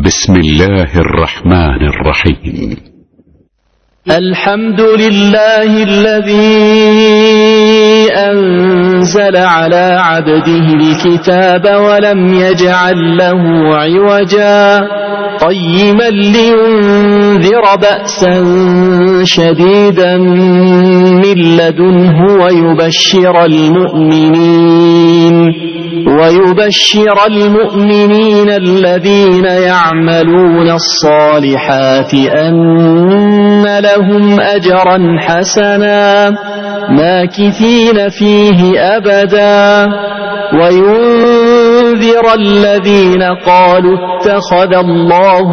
بسم الله الرحمن الرحيم. الحمد لله الذي أنزل على عبده الكتاب ولم يجعل له عوجا قيما لينذر بأسا شديدا من لدنه ويبشر المؤمنين الذين يعملون الصالحات أن لهم أجرا حسنا ماكثين فيه أبدا وينذر الذين قالوا اتخذ الله